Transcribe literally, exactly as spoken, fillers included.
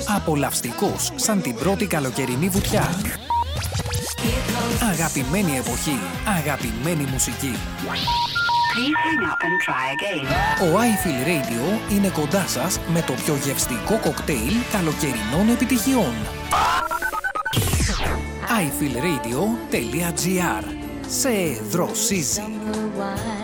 Απολαυστικός σαν την πρώτη καλοκαιρινή βουτιά. Αγαπημένη εποχή, αγαπημένη μουσική. Ο iFeel Radio είναι κοντά σας με το πιο γευστικό κοκτέιλ καλοκαιρινών επιτυχιών. άι φιλ ρέιντιο τελεία τζι άρ. Σε δροσίζει.